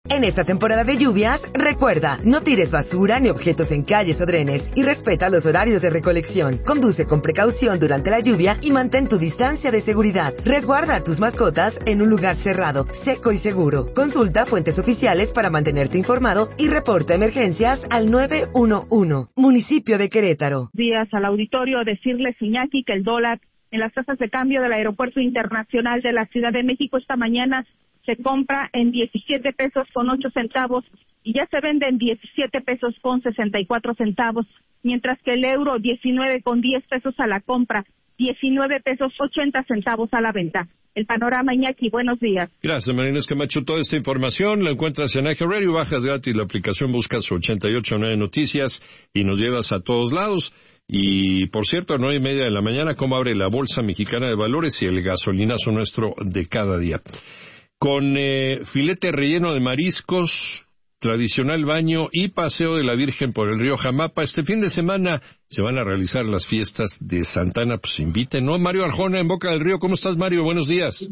En esta temporada de lluvias, recuerda, no tires basura ni objetos en calles o drenes y respeta los horarios de recolección. Conduce con precaución durante la lluvia y mantén tu distancia de seguridad. Resguarda a tus mascotas en un lugar cerrado, seco y seguro. Consulta fuentes oficiales para mantenerte informado y reporta emergencias al 911. Municipio de Querétaro. Días al auditorio, decirles, Iñaki, que el dólar en las tasas de cambio del Aeropuerto Internacional de la Ciudad de México esta mañana se compra en 17 pesos con 8 centavos y ya se vende en 17 pesos con 64 centavos, mientras que el euro 19 con 10 pesos a la compra, 19 pesos 80 centavos a la venta. El panorama, Iñaki, buenos días. Gracias, Marina Camacho. Toda esta información la encuentras en iHeartRadio, bajas gratis la aplicación, buscas 889 Noticias y nos llevas a todos lados. Y, por cierto, a 9:30 de la mañana, cómo abre la Bolsa Mexicana de Valores y el gasolinazo nuestro de cada día. Con filete relleno de mariscos, tradicional baño y paseo de la Virgen por el río Jamapa. Este fin de semana se van a realizar las fiestas de Santa Ana, pues inviten, ¿no? Mario Arjona en Boca del Río. ¿Cómo estás, Mario? Buenos días.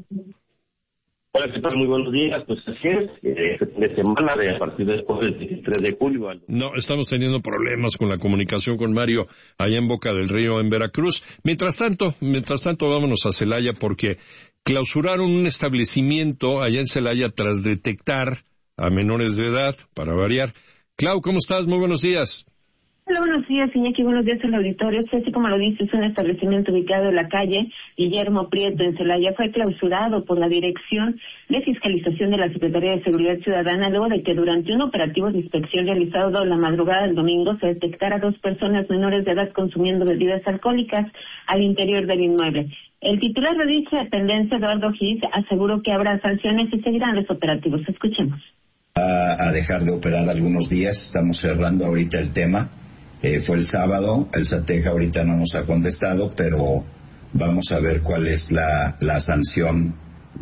Hola, ¿qué tal? Muy buenos días. Pues así es, este fin de semana, a partir del jueves 23 de julio. No, estamos teniendo problemas con la comunicación con Mario allá en Boca del Río, en Veracruz. Mientras tanto, vámonos a Celaya porque clausuraron un establecimiento allá en Celaya tras detectar a menores de edad, para variar. Clau, ¿cómo estás? Muy buenos días. Hola, buenos días, Iñaki, buenos días al auditorio. Sí, así como lo dices, un establecimiento ubicado en la calle Guillermo Prieto, en Celaya, fue clausurado por la Dirección de Fiscalización de la Secretaría de Seguridad Ciudadana, luego de que durante un operativo de inspección realizado la madrugada del domingo se detectara 2 personas menores de edad consumiendo bebidas alcohólicas al interior del inmueble. El titular de dicha dependencia, Eduardo Gis, aseguró que habrá sanciones y seguirán los operativos. Escuchemos. A dejar de operar algunos días, estamos cerrando ahorita el tema. Fue el sábado, el SATEJ ahorita no nos ha contestado, pero vamos a ver cuál es la sanción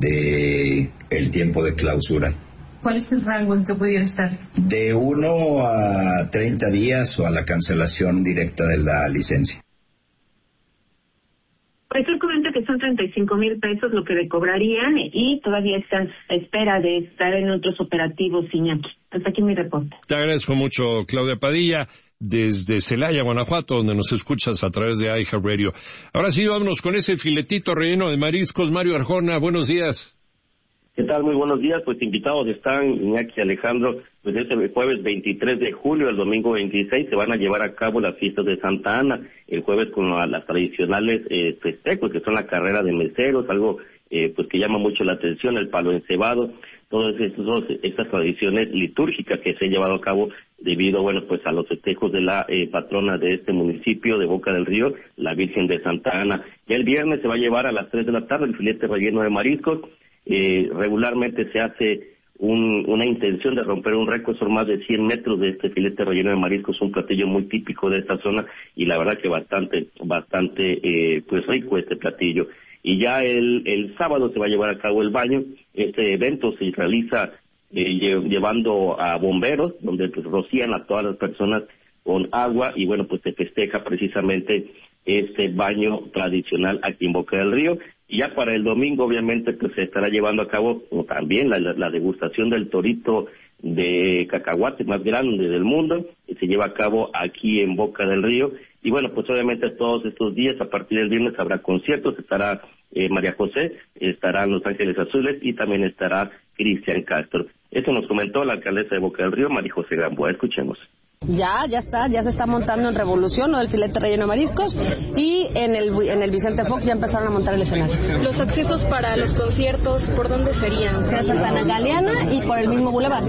de el tiempo de clausura. ¿Cuál es el rango en que pudiera estar? De 1 a 30 días o a la cancelación directa de la licencia. Pues él comenta que son 35,000 pesos lo que le cobrarían y todavía están a espera de estar en otros operativos, Iñaki. Hasta aquí mi reporte. Te agradezco mucho, Claudia Padilla, desde Celaya, Guanajuato, donde nos escuchas a través de iHeartRadio. Ahora sí, vámonos con ese filetito relleno de mariscos. Mario Arjona, buenos días. ¿Qué tal? Muy buenos días. Pues invitados están Iñaki, Alejandro. Pues este jueves 23 de julio, el domingo 26, se van a llevar a cabo las fiestas de Santa Ana. El jueves con las tradicionales festejos, que son la carrera de meseros, algo pues que llama mucho la atención, el palo encebado, todas estas tradiciones litúrgicas que se han llevado a cabo debido, bueno, pues a los festejos de la patrona de este municipio de Boca del Río, la Virgen de Santa Ana. Ya el viernes se va a llevar a las 3 de la tarde el filete relleno de mariscos. Regularmente se hace una intención de romper un récord, son más de 100 metros de este filete relleno de mariscos, un platillo muy típico de esta zona y la verdad que bastante pues rico este platillo. Y ya el sábado se va a llevar a cabo el baño. Este evento se realiza llevando a bomberos, donde pues rocían a todas las personas con agua y bueno, pues se festeja precisamente este baño tradicional aquí en Boca del Río. Y ya para el domingo, obviamente, pues se estará llevando a cabo también la degustación del torito de cacahuate más grande del mundo, que se lleva a cabo aquí en Boca del Río. Y bueno, pues obviamente todos estos días, a partir del viernes, habrá conciertos, estará María José, estarán Los Ángeles Azules y también estará Cristian Castro. Esto nos comentó la alcaldesa de Boca del Río, María José Gamboa. Escuchemos. Ya se está montando en Revolución, ¿no? El filete relleno de mariscos, y en el Vicente Fox ya empezaron a montar el escenario. Los accesos para los conciertos, ¿por dónde serían? De Santana Galeana y por el mismo Boulevard.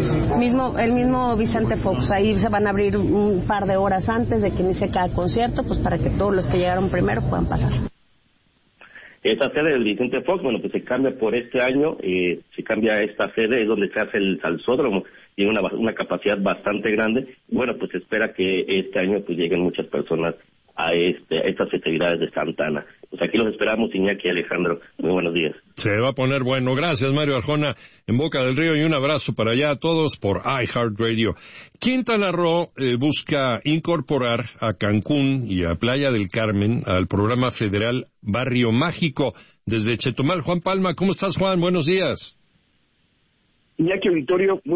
El mismo Vicente Fox. Ahí se van a abrir un par de horas antes de que inicie cada concierto, pues para que todos los que llegaron primero puedan pasar. Esta sede del Vicente Fox, bueno, pues se cambia por este año, se cambia esta sede, es donde se hace el salsódromo, tiene una capacidad bastante grande. Bueno, pues se espera que este año pues lleguen muchas personas a estas festividades de Santa Ana. Pues aquí los esperamos, Iñaki y Alejandro. Muy buenos días. Se va a poner bueno. Gracias, Mario Arjona, en Boca del Río, y un abrazo para allá a todos por iHeartRadio. Quintana Roo busca incorporar a Cancún y a Playa del Carmen al programa federal Barrio Mágico. Desde Chetumal, Juan Palma. ¿Cómo estás, Juan? Buenos días. Iñaki, auditorio,